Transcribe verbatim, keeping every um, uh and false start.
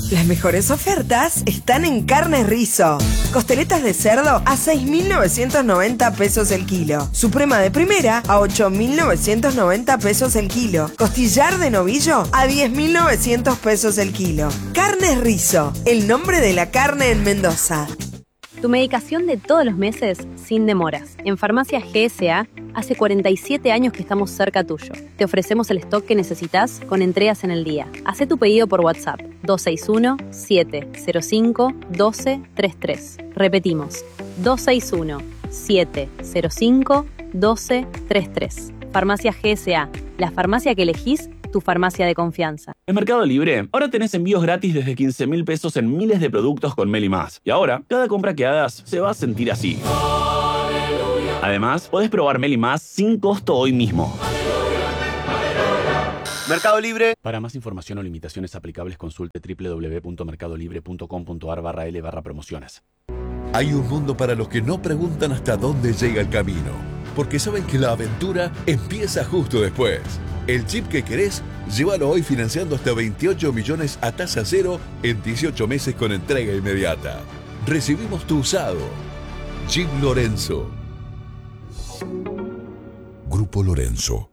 Las mejores ofertas están en Carnes Rizo. Costeletas de cerdo a seis mil novecientos noventa pesos el kilo. Suprema de primera a ocho mil novecientos noventa pesos el kilo. Costillar de novillo a diez mil novecientos pesos el kilo. Carnes Rizo, el nombre de la carne en Mendoza. Tu medicación de todos los meses sin demoras. En Farmacia G S A, hace cuarenta y siete años que estamos cerca tuyo. Te ofrecemos el stock que necesitas con entregas en el día. Hacé tu pedido por WhatsApp dos seis uno, siete cero cinco, uno dos tres tres. Repetimos, dos seis uno, siete cero cinco, uno dos tres tres. Farmacia G S A, la farmacia que elegís, tu farmacia de confianza. En Mercado Libre, ahora tenés envíos gratis desde quince mil pesos en miles de productos con Meli Más. Y ahora, cada compra que hagas se va a sentir así. Además, podés probar Meli Más sin costo hoy mismo. Mercado Libre. Para más información o limitaciones aplicables, consulte doble u doble u doble u punto mercado libre punto com punto a r barra l barra promociones. Hay un mundo para los que no preguntan hasta dónde llega el camino, porque saben que la aventura empieza justo después. El Jeep que querés, llévalo hoy financiando hasta veintiocho millones a tasa cero en dieciocho meses con entrega inmediata. Recibimos tu usado. Jeep Lorenzo. Grupo Lorenzo.